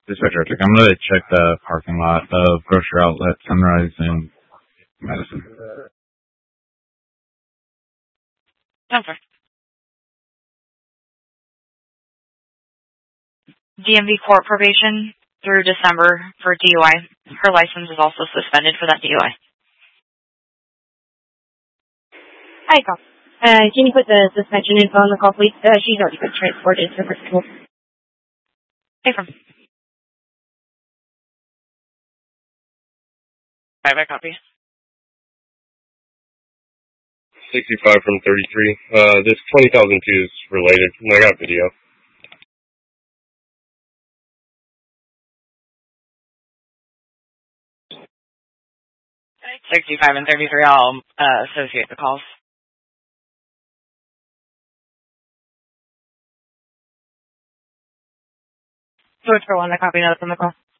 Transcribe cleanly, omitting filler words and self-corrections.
Dispatcher, I'm going to check the parking lot of Grocery Outlet Sunrise in Madison. Sure. DMV court probation through December for DUI. Her license is also suspended for that DUI. Hi, call. Can you put the suspension info on the call, please? She's already been transported to her school. Hey, from. I have a copy. 65 from 33. This 20,002 is related. I got video. 65 and 33, I'll associate the calls. Source for one, I copy notes on the call.